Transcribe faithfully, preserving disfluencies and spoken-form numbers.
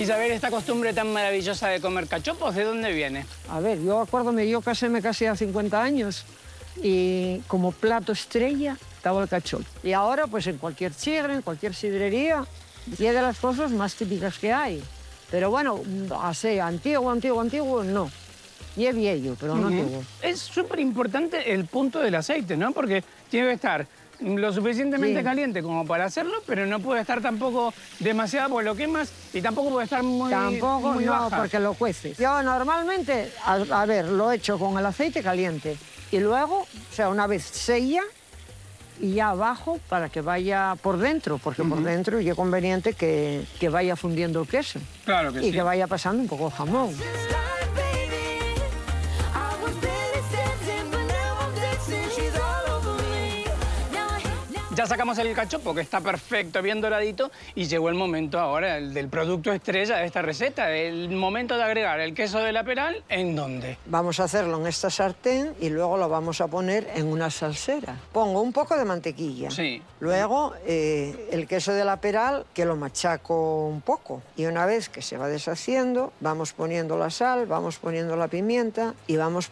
Isabel, esta costumbre tan maravillosa de comer cachopos, ¿de dónde viene? A ver, yo acuérdome, yo casé, me casé hace cincuenta años y como plato estrella estaba el cachopo. Y ahora, pues en cualquier chigre, en cualquier sidrería, y es de las cosas más típicas que hay. Pero bueno, así, antiguo, antiguo, antiguo, no. Y es viejo, pero no Uh-huh. antiguo. Es súper importante el punto del aceite, ¿no? Porque tiene que estar lo suficientemente Sí. caliente como para hacerlo, pero no puede estar tampoco demasiado porque lo quemas y tampoco puede estar muy, Tampoco, muy no, baja. porque lo cueces. Yo normalmente, a, a ver, lo echo con el aceite caliente. Y luego, o sea, una vez sella, y ya abajo para que vaya por dentro, porque uh-huh. por dentro es conveniente que, que vaya fundiendo el queso. Claro que y sí. Y que vaya pasando un poco el jamón. Ya sacamos el cachopo, que está perfecto, bien doradito, y llegó el momento ahora el del producto estrella de esta receta, el momento de agregar el queso de la Peral, ¿en dónde? Vamos a hacerlo en esta sartén y luego lo vamos a poner en una salsera. Pongo un poco de mantequilla. Sí. Luego eh, el queso de la Peral, que lo machaco un poco. Y una vez que se va deshaciendo, vamos poniendo la sal, vamos poniendo la pimienta y vamos